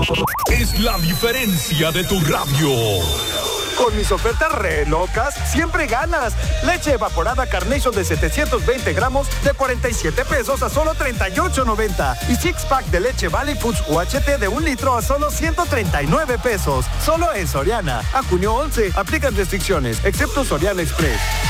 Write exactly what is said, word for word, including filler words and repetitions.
Es la diferencia de tu radio. Con mis ofertas re locas, siempre ganas. Leche evaporada Carnation de setecientos veinte gramos de cuarenta y siete pesos a solo treinta y ocho noventa. Y six pack de leche Valley Foods U H T de un litro a solo ciento treinta y nueve pesos. Solo en Soriana. A junio once. Aplican restricciones, excepto Soriana Express.